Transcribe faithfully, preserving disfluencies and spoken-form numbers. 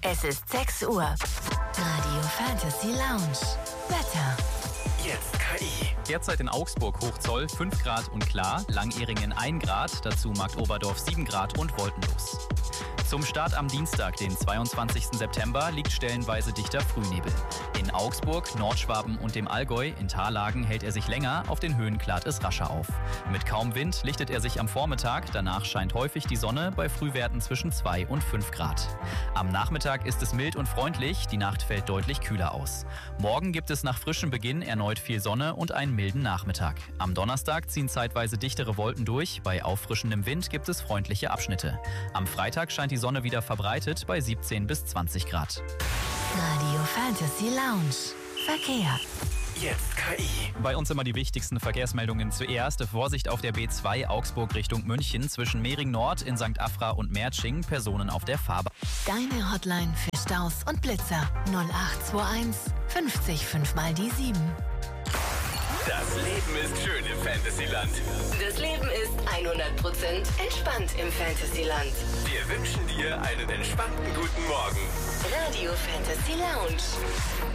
Es ist sechs Uhr. Radio Fantasy Lounge. Wetter. Jetzt K I. Derzeit in Augsburg Hochzoll fünf Grad und klar, Langehringen ein Grad, dazu Marktoberdorf sieben Grad und wolkenlos. Zum Start am Dienstag, den zweiundzwanzigsten September, liegt stellenweise dichter Frühnebel. In Augsburg, Nordschwaben und dem Allgäu, in Tallagen hält er sich länger, auf den Höhen klart es rascher auf. Mit kaum Wind lichtet er sich am Vormittag, danach scheint häufig die Sonne bei Frühwerten zwischen zwei und fünf Grad. Am Nachmittag ist es mild und freundlich, die Nacht fällt deutlich kühler aus. Morgen gibt es nach frischem Beginn erneut viel Sonne und einen milden Nachmittag. Am Donnerstag ziehen zeitweise dichtere Wolken durch, bei auffrischendem Wind gibt es freundliche Abschnitte. Am Freitag scheint die Sonne wieder verbreitet bei siebzehn bis zwanzig Grad. Radio Fantasy Lounge. Verkehr. Jetzt K I. Bei uns immer die wichtigsten Verkehrsmeldungen zuerst. Vorsicht auf der B zwei Augsburg Richtung München zwischen Mehring Nord in Sankt Afra und Merzing. Personen auf der Fahrbahn. Deine Hotline für Staus und Blitzer. null acht zwei eins fünfzig fünf mal die sieben. Das Leben ist schön im Fantasyland. Das Leben ist hundert Prozent entspannt im Fantasyland. Wir wünschen dir einen entspannten guten Morgen. Radio Fantasy Lounge.